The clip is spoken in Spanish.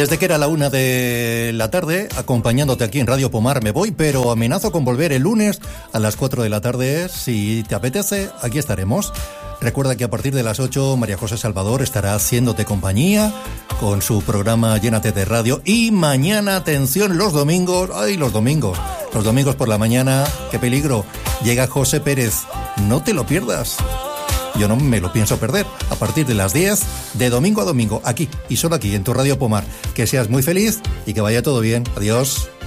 Desde que era la 1 de la tarde, acompañándote aquí en Radio Pomar me voy, pero amenazo con volver el lunes a las 4 de la tarde. Si te apetece, aquí estaremos. Recuerda que a partir de las 8 María José Salvador estará haciéndote compañía con su programa Llénate de Radio. Y mañana, atención, los domingos, los domingos por la mañana, qué peligro, llega José Pérez, no te lo pierdas. Yo no me lo pienso perder. A partir de las 10, de domingo a domingo, aquí y solo aquí en tu Radio Pomar. Que seas muy feliz y que vaya todo bien. Adiós.